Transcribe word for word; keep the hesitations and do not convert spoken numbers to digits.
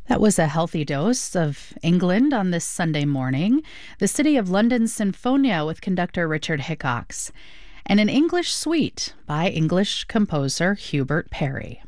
That was a healthy dose of England on this Sunday morning. The City of London Sinfonia with conductor Richard Hickox, and an English suite by English composer Hubert Parry.